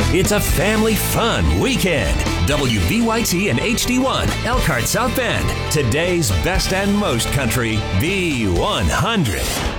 It's a family fun weekend. WVYT and HD1, Elkhart South Bend. Today's best and most country, B100.